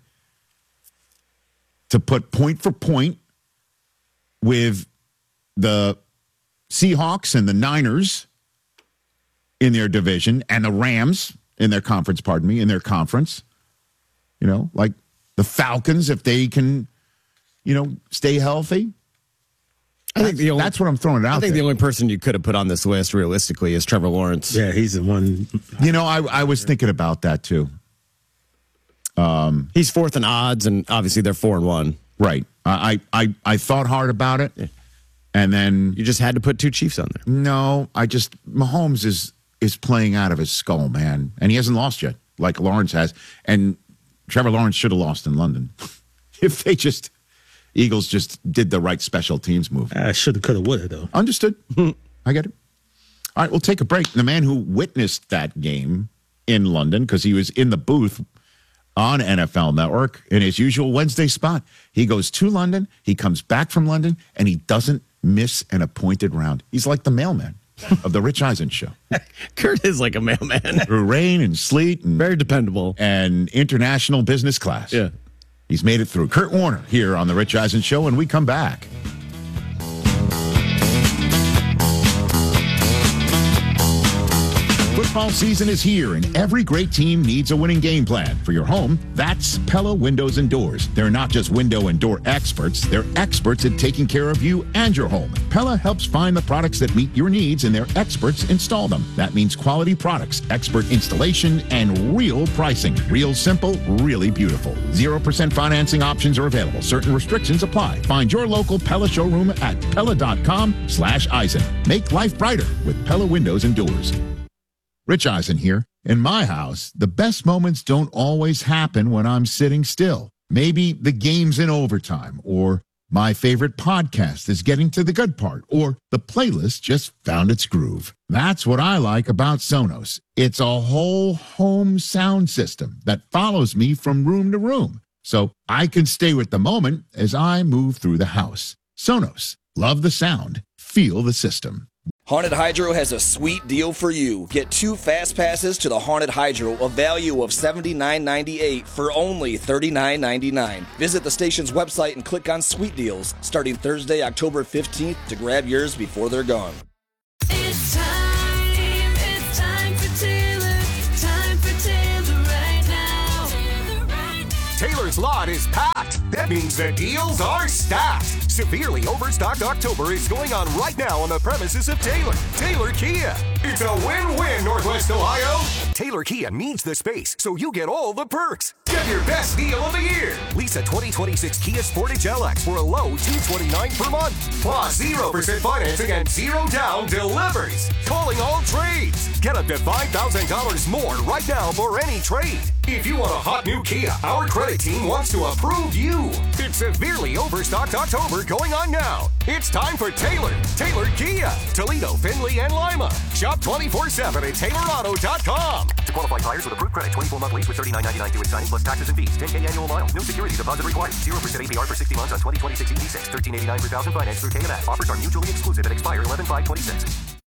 to put point for point with the Seahawks and the Niners in their division and the Rams in their conference, pardon me, in their conference. You know, like the Falcons, if they can, you know, stay healthy. I think the only, that's what I'm throwing it out I think there. the only person you could have put on this list realistically is Trevor Lawrence. Yeah, he's the one. You know, I, I was thinking about that too. Um, He's fourth in odds, and obviously they're four and one. Right. I I I thought hard about it, yeah. And then you just had to put two Chiefs on there. No, I just Mahomes is is playing out of his skull, man, and he hasn't lost yet, like Lawrence has, and Trevor Lawrence should have lost in London if they just Eagles just did the right special teams move. I should have, could have, would have though. Understood. I get it. All right, we'll take a break. The man who witnessed that game in London, because he was in the booth on N F L Network in his usual Wednesday spot. He goes to London, he comes back from London, and he doesn't miss an appointed round. He's like the mailman of the Rich Eisen Show. Kurt is like a mailman. Through rain and sleet. And, very dependable. And international business class. Yeah. He's made it through. Kurt Warner here on the Rich Eisen Show, and we come back. Football season is here, and every great team needs a winning game plan. For your home, that's Pella Windows and Doors. They're not just window and door experts, they're experts at taking care of you and your home. Pella helps find the products that meet your needs, and their experts install them. That means quality products, expert installation, and real pricing. Real simple, really beautiful. zero percent financing options are available. Certain restrictions apply. Find your local Pella showroom at Pella.com slash Eisen. Make life brighter with Pella Windows and Doors. Rich Eisen here. In my house, the best moments don't always happen when I'm sitting still. Maybe the game's in overtime, or my favorite podcast is getting to the good part, or the playlist just found its groove. That's what I like about Sonos. It's a whole home sound system that follows me from room to room, so I can stay with the moment as I move through the house. Sonos. Love the sound. Feel the system. Haunted Hydro has a sweet deal for you. Get two fast passes to the Haunted Hydro, a value of seventy-nine ninety-eight for only thirty-nine ninety-nine. Visit the station's website and click on Sweet Deals starting Thursday, October fifteenth to grab yours before they're gone. It's time, it's time for Taylor, time for Taylor right now. Taylor right now. Taylor's lot is packed. That means the deals are stacked. Severely overstocked October is going on right now on the premises of Taylor. Taylor Kia. It's a win-win, Northwest Ohio. Taylor Kia needs the space, so you get all the perks. Get your best deal of the year. Lease a twenty twenty-six Kia Sportage L X for a low two hundred twenty-nine dollars per month. Plus zero percent financing and zero down delivers. Calling all trades. Get up to five thousand dollars more right now for any trade. If you want a hot new Kia, our credit team wants to approve you. It's severely overstocked October going on now. It's time for Taylor. Taylor Kia. Toledo, Findlay, and Lima. Shop twenty-four seven at Taylor Auto dot com. To qualified buyers with approved credit, twenty-four month lease with thirty-nine ninety-nine due at signing plus taxes and fees. ten K annual miles. No security deposit required. zero percent A P R for sixty months on twenty twenty-six E D six. thirteen eighty-nine per thousand finance through K M S. Offers are mutually exclusive and expire eleven five twenty-six.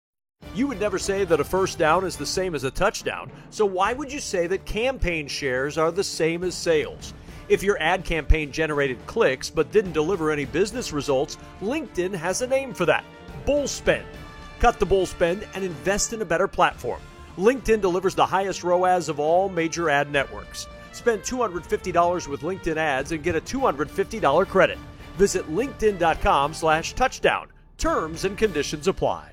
You would never say that a first down is the same as a touchdown, so why would you say that campaign shares are the same as sales? If your ad campaign generated clicks but didn't deliver any business results, LinkedIn has a name for that: bull spend. Cut the bull spend and invest in a better platform. LinkedIn delivers the highest R O A S of all major ad networks. Spend two hundred fifty dollars with LinkedIn ads and get a two hundred fifty dollars credit. Visit linkedin.com slash touchdown. Terms and conditions apply.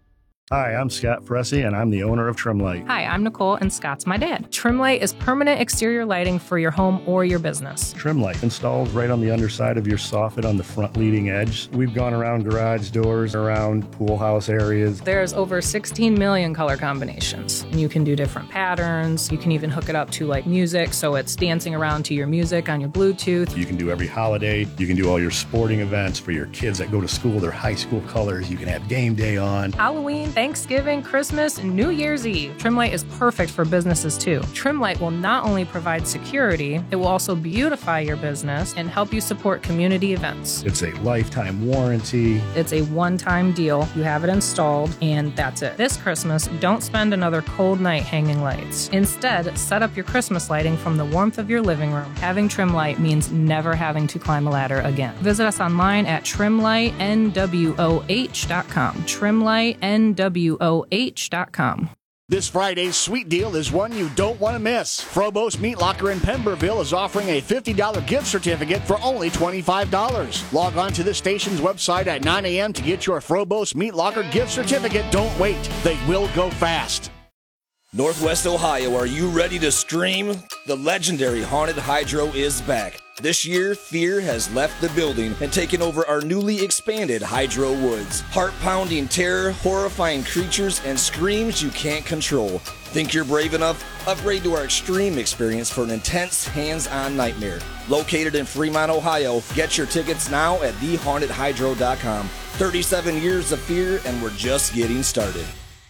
Hi, I'm Scott Fressy, and I'm the owner of Trimlight. Hi, I'm Nicole, and Scott's my dad. Trimlight is permanent exterior lighting for your home or your business. Trimlight installs right on the underside of your soffit on the front leading edge. We've gone around garage doors, around pool house areas. There's over sixteen million color combinations. You can do different patterns. You can even hook it up to like music, so it's dancing around to your music on your Bluetooth. You can do every holiday. You can do all your sporting events for your kids that go to school, their high school colors. You can have game day on. Halloween, Thanksgiving, Christmas, and New Year's Eve. Trimlight is perfect for businesses too. Trimlight will not only provide security, it will also beautify your business and help you support community events. It's a lifetime warranty. It's a one-time deal. You have it installed, and that's it. This Christmas, don't spend another cold night hanging lights. Instead, set up your Christmas lighting from the warmth of your living room. Having Trimlight means never having to climb a ladder again. Visit us online at trimlight N W O H dot com. trimlight N W O H dot com. This Friday's sweet deal is one you don't want to miss. Frobos Meat Locker in Pemberville is offering a fifty dollars gift certificate for only twenty-five dollars. Log on to this station's website at nine a.m. to get your Frobos Meat Locker gift certificate. Don't wait. They will go fast. Northwest Ohio, are you ready to scream? The legendary Haunted Hydro is back. This year, fear has left the building and taken over our newly expanded Hydro Woods. Heart-pounding terror, horrifying creatures, and screams you can't control. Think you're brave enough? Upgrade to our extreme experience for an intense, hands-on nightmare. Located in Fremont, Ohio, get your tickets now at the haunted hydro dot com. thirty-seven years of fear, and we're just getting started.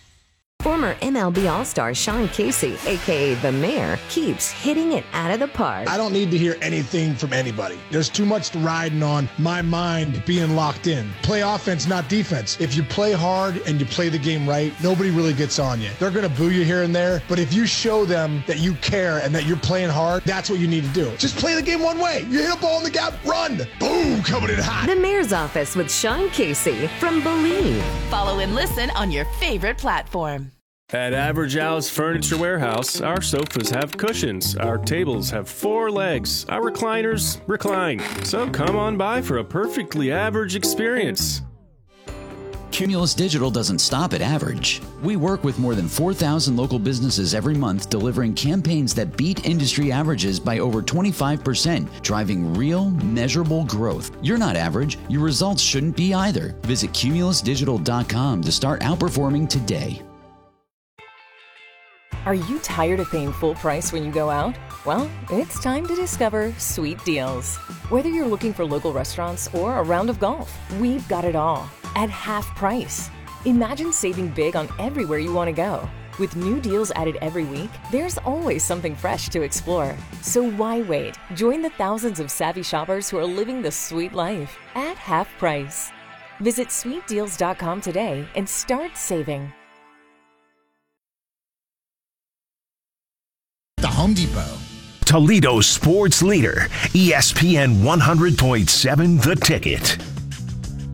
Former M L B All-Star Sean Casey, a k a. The Mayor, keeps hitting it out of the park. I don't need to hear anything from anybody. There's too much riding on my mind being locked in. Play offense, not defense. If you play hard and you play the game right, nobody really gets on you. They're going to boo you here and there, but if you show them that you care and that you're playing hard, that's what you need to do. Just play the game one way. You hit a ball in the gap, run. Boom, coming in hot. The Mayor's Office with Sean Casey from Believe. Follow and listen on your favorite platform. At Average Al's Furniture Warehouse, our sofas have cushions, our tables have four legs, our recliners recline. So come on by for a perfectly average experience. Cumulus Digital doesn't stop at average. We work with more than four thousand local businesses every month, delivering campaigns that beat industry averages by over twenty-five percent, driving real, measurable growth. You're not average. Your results shouldn't be either. Visit cumulus digital dot com to start outperforming today. Are you tired of paying full price when you go out? Well, it's time to discover Sweet Deals. Whether you're looking for local restaurants or a round of golf, we've got it all at half price. Imagine saving big on everywhere you want to go. With new deals added every week, there's always something fresh to explore. So why wait? Join the thousands of savvy shoppers who are living the sweet life at half price. Visit sweet deals dot com today and start saving. The Home Depot. Toledo's sports leader, E S P N one hundred point seven The Ticket.